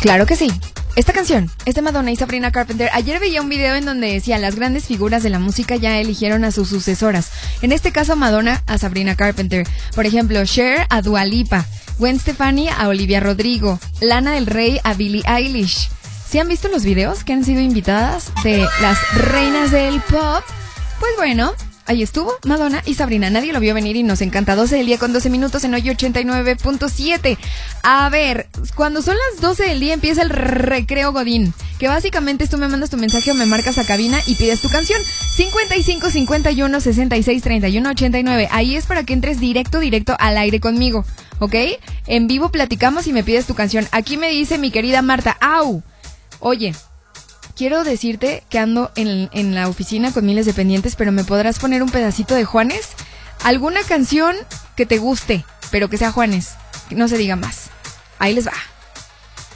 Claro que sí. Esta canción es de Madonna y Sabrina Carpenter. Ayer veía un video en donde decía: las grandes figuras de la música ya eligieron a sus sucesoras. En este caso, Madonna a Sabrina Carpenter. Por ejemplo, Cher a Dua Lipa, Gwen Stefani a Olivia Rodrigo, Lana del Rey a Billie Eilish. ¿Sí han visto los videos que han sido invitadas de las reinas del pop? Pues bueno, ahí estuvo Madonna y Sabrina. Nadie lo vio venir y nos encanta. 12 del día con 12 minutos en hoy 89.7. A ver, cuando son las 12 del día empieza el recreo Godín, que básicamente es tú me mandas tu mensaje o me marcas a cabina y pides tu canción. 55 51 66 31 89. Ahí es para que entres directo al aire conmigo, ¿ok? En vivo platicamos y me pides tu canción. Aquí me dice mi querida Marta: ¡au! Oye, quiero decirte que ando en la oficina con miles de pendientes, pero ¿me podrás poner un pedacito de Juanes? ¿Alguna canción que te guste, pero que sea Juanes? Que no se diga más. Ahí les va.